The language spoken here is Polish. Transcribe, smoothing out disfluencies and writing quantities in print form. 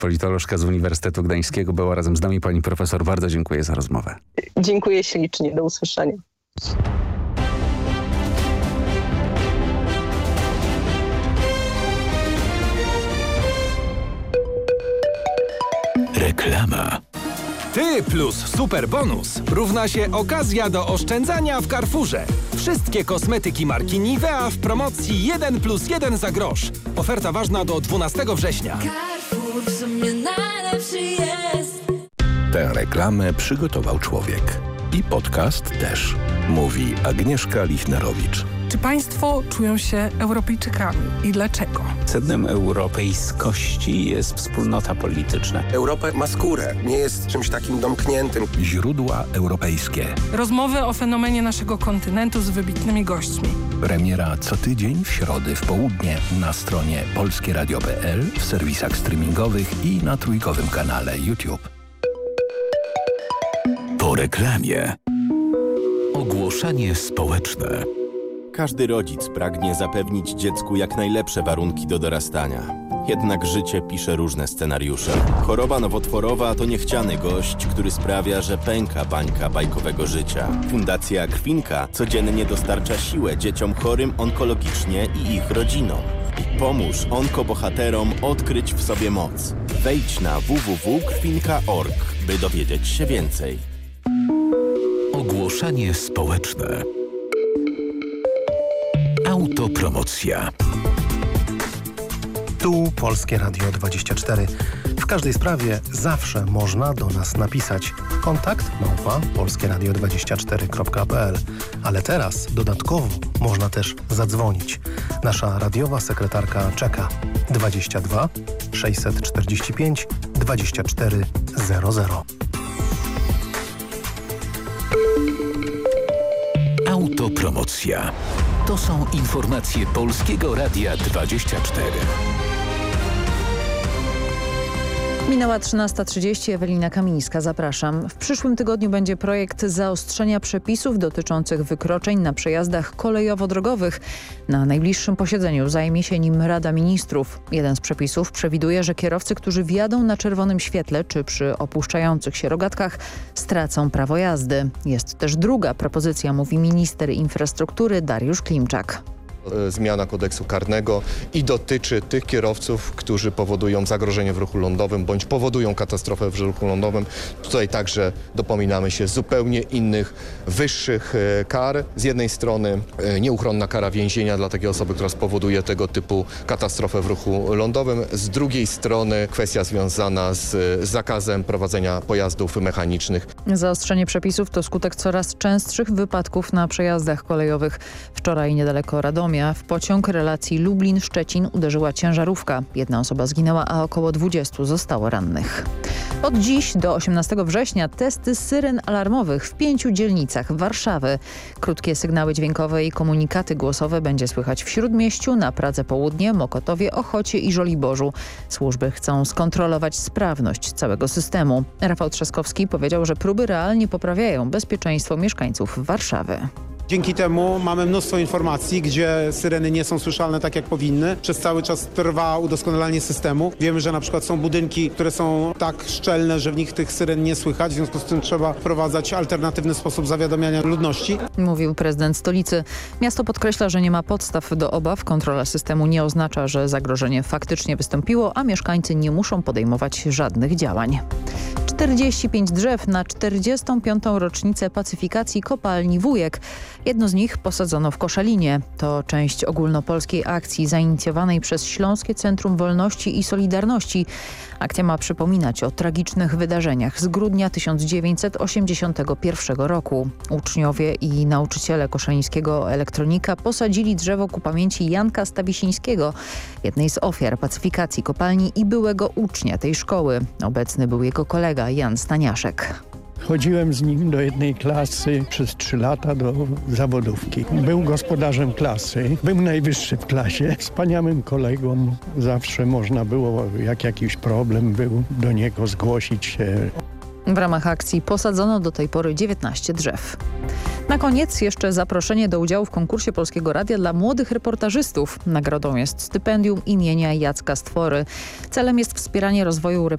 politolożka z Uniwersytetu Gdańskiego, była razem z nami. Pani profesor, bardzo dziękuję za rozmowę. Dziękuję ślicznie. Do usłyszenia. Reklama. Ty plus super bonus równa się okazja do oszczędzania w Carrefourze. Wszystkie kosmetyki marki Nivea w promocji 1+1 za grosz. Oferta ważna do 12 września. Carrefour w sumie najlepszy jest. Tę reklamę przygotował człowiek. I podcast też. Mówi Agnieszka Lichnerowicz. Czy państwo czują się Europejczykami i dlaczego? Sednem europejskości jest wspólnota polityczna. Europa ma skórę, nie jest czymś takim domkniętym. Źródła europejskie. Rozmowy o fenomenie naszego kontynentu z wybitnymi gośćmi. Premiera co tydzień w środę w południe na stronie polskieradio.pl, w serwisach streamingowych i na trójkowym kanale YouTube. Po reklamie. Ogłoszenie społeczne. Każdy rodzic pragnie zapewnić dziecku jak najlepsze warunki do dorastania. Jednak życie pisze różne scenariusze. Choroba nowotworowa to niechciany gość, który sprawia, że pęka bańka bajkowego życia. Fundacja Krwinka codziennie dostarcza siłę dzieciom chorym onkologicznie i ich rodzinom. Pomóż onkobohaterom odkryć w sobie moc. Wejdź na www.krwinka.org, by dowiedzieć się więcej. Ogłoszenie społeczne. Autopromocja. Tu Polskie Radio 24. W każdej sprawie zawsze można do nas napisać. Kontakt @polskieradio24.pl. Ale teraz dodatkowo można też zadzwonić. Nasza radiowa sekretarka czeka. 22 645 2400. Autopromocja. To są informacje Polskiego Radia 24. Minęła 13:30, Ewelina Kamińska, zapraszam. W przyszłym tygodniu będzie projekt zaostrzenia przepisów dotyczących wykroczeń na przejazdach kolejowo-drogowych. Na najbliższym posiedzeniu zajmie się nim Rada Ministrów. Jeden z przepisów przewiduje, że kierowcy, którzy wjadą na czerwonym świetle czy przy opuszczających się rogatkach, stracą prawo jazdy. Jest też druga propozycja, mówi minister infrastruktury Dariusz Klimczak. Zmiana kodeksu karnego i dotyczy tych kierowców, którzy powodują zagrożenie w ruchu lądowym bądź powodują katastrofę w ruchu lądowym. Tutaj także dopominamy się zupełnie innych, wyższych kar. Z jednej strony nieuchronna kara więzienia dla takiej osoby, która spowoduje tego typu katastrofę w ruchu lądowym. Z drugiej strony kwestia związana z zakazem prowadzenia pojazdów mechanicznych. Zaostrzenie przepisów to skutek coraz częstszych wypadków na przejazdach kolejowych. Wczoraj niedaleko Radomia w pociąg relacji Lublin-Szczecin uderzyła ciężarówka. Jedna osoba zginęła, a około 20 zostało rannych. Od dziś do 18 września testy syren alarmowych w 5 dzielnicach Warszawy. Krótkie sygnały dźwiękowe i komunikaty głosowe będzie słychać w Śródmieściu, na Pradze Południe, Mokotowie, Ochocie i Żoliborzu. Służby chcą skontrolować sprawność całego systemu. Rafał Trzaskowski powiedział, że próby realnie poprawiają bezpieczeństwo mieszkańców Warszawy. Dzięki temu mamy mnóstwo informacji, gdzie syreny nie są słyszalne tak jak powinny. Przez cały czas trwa udoskonalanie systemu. Wiemy, że na przykład są budynki, które są tak szczelne, że w nich tych syren nie słychać. W związku z tym trzeba wprowadzać alternatywny sposób zawiadamiania ludności. Mówił prezydent stolicy. Miasto podkreśla, że nie ma podstaw do obaw. Kontrola systemu nie oznacza, że zagrożenie faktycznie wystąpiło, a mieszkańcy nie muszą podejmować żadnych działań. 45 drzew na 45. rocznicę pacyfikacji kopalni Wujek. Jedno z nich posadzono w Koszalinie. To część ogólnopolskiej akcji zainicjowanej przez Śląskie Centrum Wolności i Solidarności. Akcja ma przypominać o tragicznych wydarzeniach z grudnia 1981 roku. Uczniowie i nauczyciele koszalińskiego elektronika posadzili drzewo ku pamięci Janka Stabisińskiego, jednej z ofiar pacyfikacji kopalni i byłego ucznia tej szkoły. Obecny był jego kolega Jan Staniaszek. Chodziłem z nim do jednej klasy przez 3 lata do zawodówki. Był gospodarzem klasy, był najwyższy w klasie. Wspaniałym kolegą, zawsze można było, jak jakiś problem był, do niego zgłosić się. W ramach akcji posadzono do tej pory 19 drzew. Na koniec jeszcze zaproszenie do udziału w konkursie Polskiego Radia dla młodych reportażystów. Nagrodą jest stypendium imienia Jacka Stwory. Celem jest wspieranie rozwoju